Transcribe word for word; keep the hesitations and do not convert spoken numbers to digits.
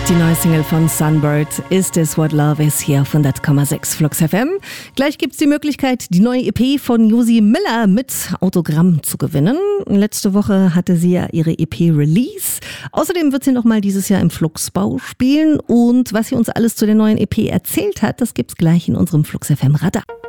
Die neue Single von Sunbird, Is This What Love Is, hier auf hundert Komma sechs Flux F M. Gleich gibt's die Möglichkeit, die neue E P von Josi Miller mit Autogramm zu gewinnen. Letzte Woche hatte sie ja ihre E P-Release. Außerdem wird sie nochmal dieses Jahr im Fluxbau spielen. Und was sie uns alles zu der neuen E P erzählt hat, das gibt's gleich in unserem Flux F M Radar.